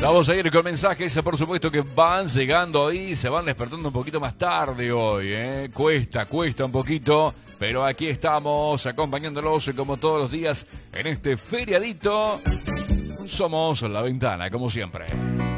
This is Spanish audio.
Vamos a ir con mensajes, por supuesto que van llegando ahí, se van despertando un poquito más tarde hoy, ¿eh? Cuesta un poquito, pero aquí estamos acompañándolos como todos los días en este feriadito. Somos La Ventana, como siempre.